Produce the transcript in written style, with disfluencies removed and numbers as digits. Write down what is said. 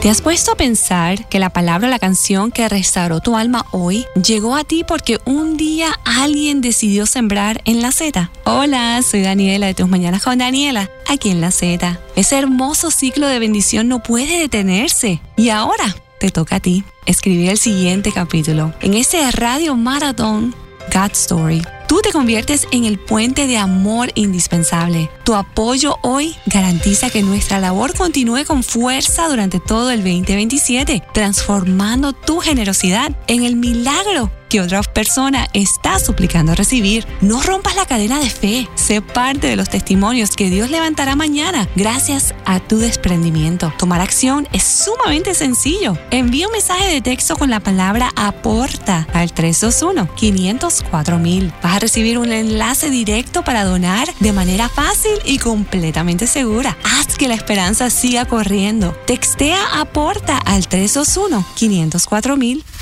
¿Te has puesto a pensar que la palabra o la canción que restauró tu alma hoy llegó a ti porque un día alguien decidió sembrar en La Z? Hola, soy Daniela de Tus Mañanas con Daniela, aquí en La Z. Ese hermoso ciclo de bendición no puede detenerse. Y ahora te toca a ti escribir el siguiente capítulo. En este radio maratón, God Story, tú te conviertes en el puente de amor indispensable. Tu apoyo hoy garantiza que nuestra labor continúe con fuerza durante todo el 2027, transformando tu generosidad en el milagro que otra persona está suplicando recibir. No rompas la cadena de fe. Sé parte de los testimonios que Dios levantará mañana gracias a tu desprendimiento. Tomar acción es sumamente sencillo. Envía un mensaje de texto con la palabra APORTA al 321-504-1000. Vas a recibir un enlace directo para donar de manera fácil y completamente segura. Haz que la esperanza siga corriendo. Textea APORTA al 321-504-1000.